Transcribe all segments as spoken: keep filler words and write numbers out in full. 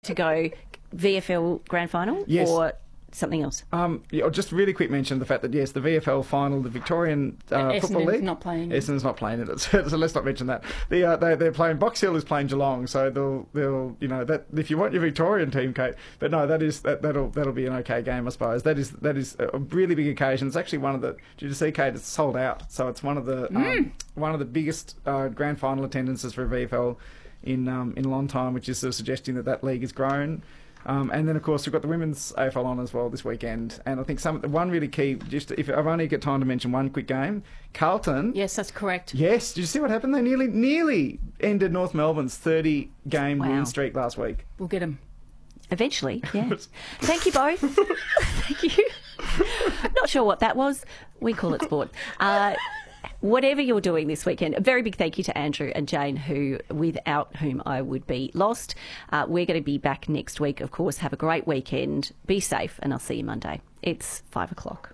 to go V F L Grand Final Yes. or something else? Um, yeah, just really quick mention the fact that, yes, the V F L final, the Victorian uh, Football League... not playing. Essendon's not playing in it, so, so let's not mention that. The, uh, they, they're playing... Box Hill is playing Geelong, so they'll, they'll, you know, that if you want your Victorian team, Kate... But no, that is, that, that'll that'll be an okay game, I suppose. That is that is a really big occasion. It's actually one of the... Did you see, Kate? It's sold out, so it's one of the um, Mm. one of the biggest uh, grand final attendances for a V F L in, um, in a long time, which is sort of suggesting that that league has grown. Um, and then, of course, we've got the women's A F L on as well this weekend. And I think some one really key, just if I've only got time to mention one quick game, Carlton. Yes, that's correct. Yes, did you see what happened? They nearly nearly ended North Melbourne's thirty-game Wow. win streak last week. We'll get him. Eventually, yeah. Thank you both. Thank you. Not sure what that was. We call it sport. Uh, whatever you're doing this weekend, a very big thank you to Andrew and Jane, who without whom I would be lost. Uh, we're going to be back next week, of course. Have a great weekend. Be safe, and I'll see you Monday. It's five o'clock.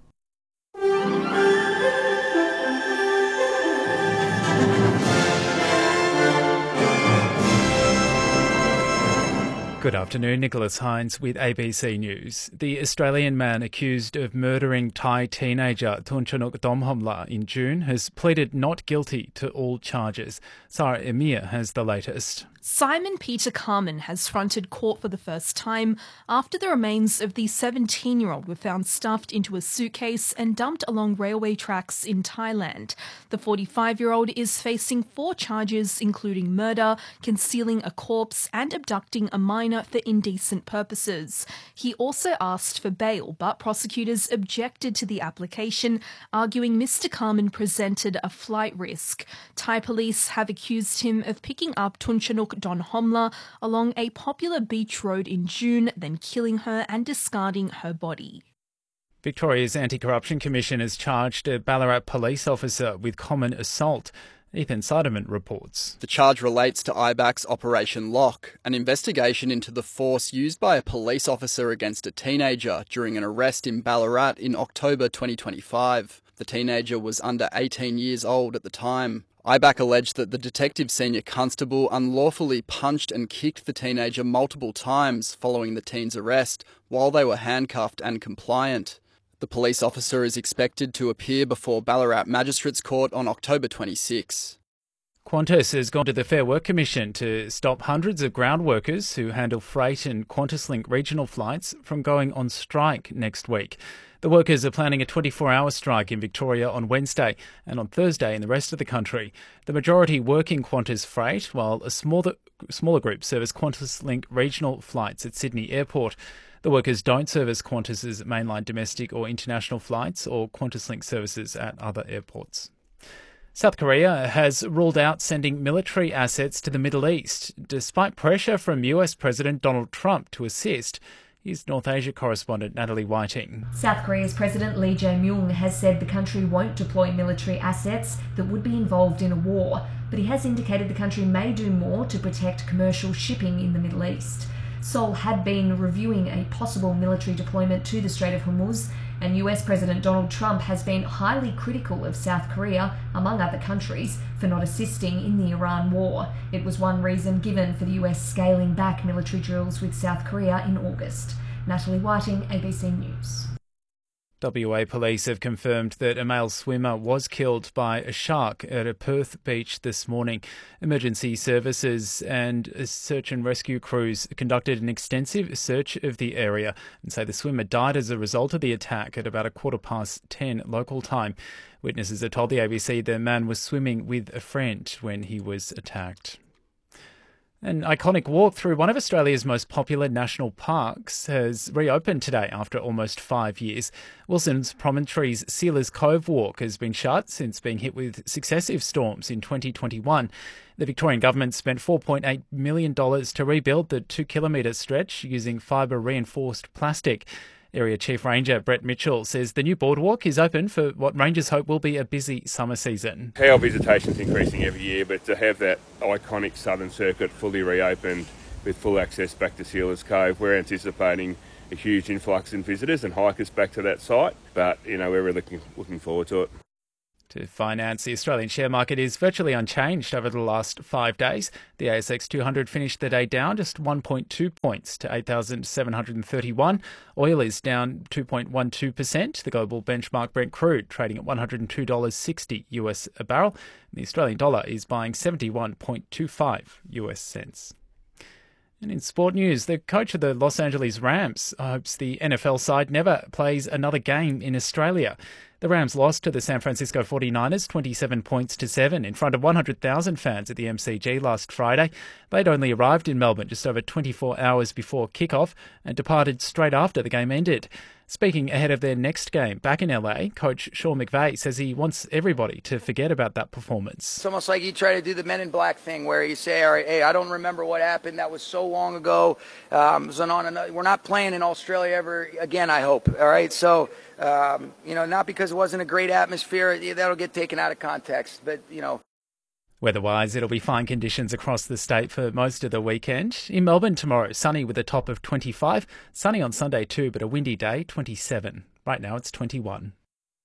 Good afternoon, Nicholas Hines with A B C News. The Australian man accused of murdering Thai teenager Thunchonuk Domhomla in June has pleaded not guilty to all charges. Sarah Emir has the latest. Simon Peter Carman has fronted court for the first time after the remains of the seventeen-year-old were found stuffed into a suitcase and dumped along railway tracks in Thailand. The forty-five-year-old is facing four charges, including murder, concealing a corpse and abducting a minor for indecent purposes. He also asked for bail, but prosecutors objected to the application, arguing Mister Carman presented a flight risk. Thai police have accused him of picking up Thunchonuk Domhomla along a popular beach road in June, then killing her and discarding her body. Victoria's Anti-Corruption Commission has charged a Ballarat police officer with common assault. Ethan Seiderman reports. The charge relates to I BAC's Operation Lock, an investigation into the force used by a police officer against a teenager during an arrest in Ballarat in October twenty twenty-five. The teenager was under eighteen years old at the time. I BAC alleged that the detective senior constable unlawfully punched and kicked the teenager multiple times following the teen's arrest while they were handcuffed and compliant. The police officer is expected to appear before Ballarat Magistrates Court on October twenty-sixth. Qantas has gone to the Fair Work Commission to stop hundreds of ground workers who handle freight and QantasLink regional flights from going on strike next week. The workers are planning a twenty-four hour strike in Victoria on Wednesday and on Thursday in the rest of the country. The majority work in Qantas Freight, while a smaller, smaller group service QantasLink regional flights at Sydney Airport. The workers don't service Qantas's mainline domestic or international flights or QantasLink services at other airports. South Korea has ruled out sending military assets to the Middle East, despite pressure from U S President Donald Trump to assist. Here's North Asia correspondent Natalie Whiting. South Korea's President Lee Jae-myung has said the country won't deploy military assets that would be involved in a war, but he has indicated the country may do more to protect commercial shipping in the Middle East. Seoul had been reviewing a possible military deployment to the Strait of Hormuz, and U S President Donald Trump has been highly critical of South Korea, among other countries, for not assisting in the Iran war. It was one reason given for the U S scaling back military drills with South Korea in August. Natalie Whiting, A B C News. W A police have confirmed that a male swimmer was killed by a shark at a Perth beach this morning. Emergency services and search and rescue crews conducted an extensive search of the area and say the swimmer died as a result of the attack at about a quarter past ten local time. Witnesses have told the A B C the man was swimming with a friend when he was attacked. An iconic walk through one of Australia's most popular national parks has reopened today after almost five years. Wilson's Promontory's Sealers Cove Walk has been shut since being hit with successive storms in twenty twenty-one. The Victorian government spent four point eight million dollars to rebuild the two-kilometre stretch using fibre-reinforced plastic. Area Chief Ranger Brett Mitchell says the new boardwalk is open for what rangers hope will be a busy summer season. Our visitation's increasing every year, but to have that iconic southern circuit fully reopened with full access back to Sealers Cove, we're anticipating a huge influx in visitors and hikers back to that site. But, you know, we're really looking, looking forward to it. To finance, the Australian share market is virtually unchanged over the last five days. The A S X two hundred finished the day down just one point two points to eight thousand seven hundred thirty-one. Oil is down two point one two percent. The global benchmark Brent crude trading at one hundred two dollars sixty U S a barrel. The Australian dollar is buying seventy-one point two five U S cents. And in sport news, the coach of the Los Angeles Rams hopes the N F L side never plays another game in Australia. The Rams lost to the San Francisco forty-niners twenty-seven points to seven in front of one hundred thousand fans at the M C G last Friday. They'd only arrived in Melbourne just over twenty-four hours before kickoff and departed straight after the game ended. Speaking ahead of their next game back in L A, coach Sean McVay says he wants everybody to forget about that performance. It's almost like you try to do the Men in Black thing where you say, all right, hey, I don't remember what happened. That was so long ago. Um, so on and, we're not playing in Australia ever again, I hope. All right, so, um, you know, not because it wasn't a great atmosphere. That'll get taken out of context. But, you know. Weather-wise, it'll be fine conditions across the state for most of the weekend. In Melbourne tomorrow, sunny with a top of twenty-five. Sunny on Sunday too, but a windy day, twenty-seven. Right now it's twenty-one.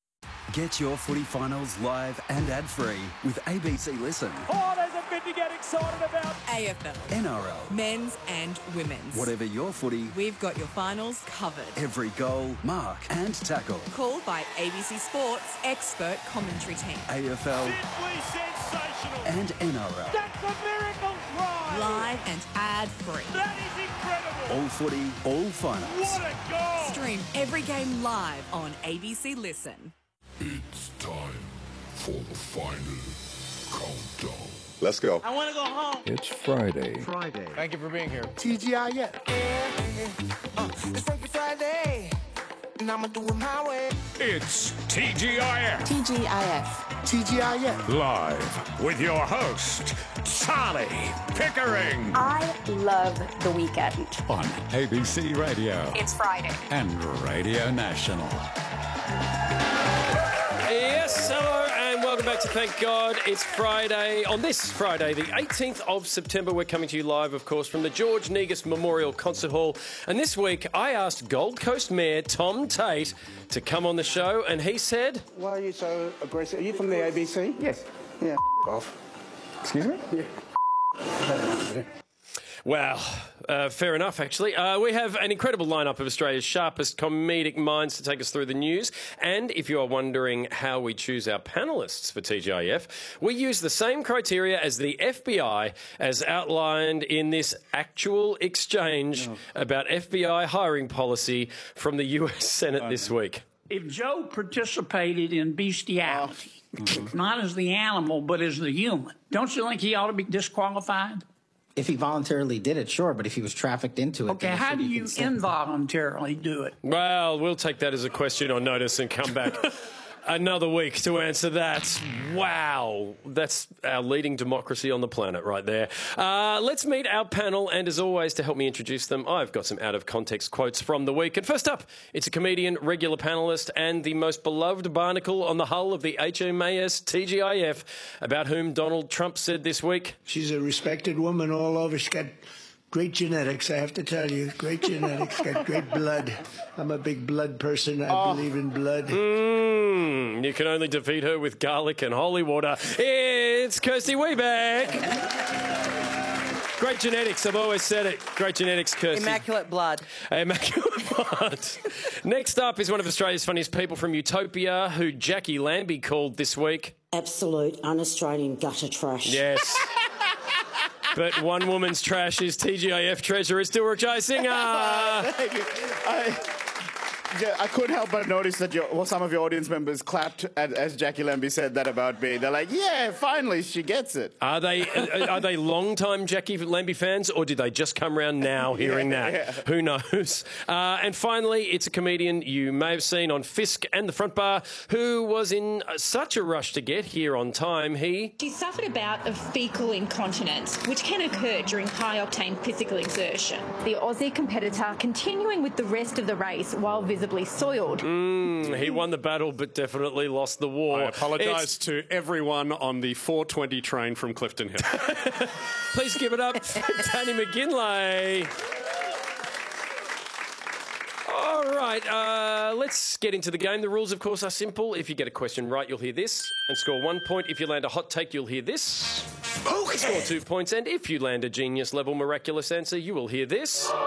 Get your footy finals live and ad-free with A B C Listen. Oh, there's a bit to get excited about. A F L. N R L. Men's and women's. Whatever your footy, we've got your finals covered. Every goal, mark and tackle. Called by A B C Sports expert commentary team. A F L. Simply sensational. And N R L. That's a miracle try. Live and ad-free. That is incredible. All footy, all finals. What a goal. Stream every game live on A B C Listen. It's time for the final countdown. Let's go. I want to go home. It's Friday. Friday. Thank you for being here. T G I F. Yeah, yeah. Uh, it's Freaky Friday, and I'ma do it my way. It's T G I F. T G I F. T G I F. Live with your host, Charlie Pickering. I love the weekend. On A B C Radio. It's Friday. And Radio National. Yes, hello and welcome back to Thank God It's Friday. On this Friday, the eighteenth of September, we're coming to you live, of course, from the George Negus Memorial Concert Hall. And this week, I asked Gold Coast Mayor Tom Tate to come on the show, and he said... Why are you so aggressive? Are you from the A B C? Yes. Yeah. Off. Excuse me? Yeah. Well, uh, fair enough, actually. Uh, we have an incredible lineup of Australia's sharpest comedic minds to take us through the news. And if you are wondering how we choose our panellists for T G I F, we use the same criteria as the F B I, as outlined in this actual exchange no. about F B I hiring policy from the U S Senate oh, this week. If Joe participated in bestiality, mm-hmm. not as the animal, but as the human, don't you think he ought to be disqualified? If he voluntarily did it, sure, but if he was trafficked into it... Okay, how do you involuntarily do it? Well, we'll take that as a question on notice and come back another week to answer that. Wow, that's our leading democracy on the planet right there. Uh, let's meet our panel, and as always, to help me introduce them, I've got some out-of-context quotes from the week. And first up, it's a comedian, regular panellist, and the most beloved barnacle on the hull of the H M A S T G I F, about whom Donald Trump said this week... She's a respected woman all over. She's got great genetics, I have to tell you. Great genetics, got great blood. I'm a big blood person. I oh. believe in blood. Mm, you can only defeat her with garlic and holy water. It's Kirsty Wiebeck. Great genetics, I've always said it. Great genetics, Kirsty. Immaculate blood. Immaculate blood. Next up is one of Australia's funniest people from Utopia, who Jackie Lambie called this week... absolute un-Australian gutter trash. Yes. But one woman's trash is T G I F treasurer Dilruk Jayasinha. Thank you. I, yeah, I couldn't help but notice that your, well, some of your audience members clapped as, as Jackie Lambie said that about me. They're like, yeah, finally she gets it. Are they are they long-time Jackie Lambie fans, or did they just come around now hearing yeah, that? Yeah. Who knows? Uh, and finally, it's a comedian you may have seen on Fisk and the Front Bar, who was in such a rush to get here on time, he... She suffered a bout of fecal incontinence, which can occur during high-octane physical exertion. The Aussie competitor continuing with the rest of the race while visibly soiled. Mm, he won the battle but definitely lost the war. I apologise to everyone on the four twenty train from Clifton Hill. Please give it up for Danny McGinlay. All right. right, uh, let's get into the game. The rules, of course, are simple. If you get a question right, you'll hear this and score one point. If you land a hot take, you'll hear this. Okay. Score two points. And if you land a genius-level miraculous answer, you will hear this.